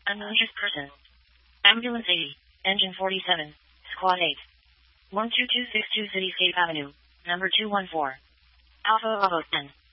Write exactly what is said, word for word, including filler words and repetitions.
Unknown person. Ambulance eighty. Engine forty-seven. Squad eight. one two two six two Cityscape Avenue. Number two one four. Alpha Bravo ten.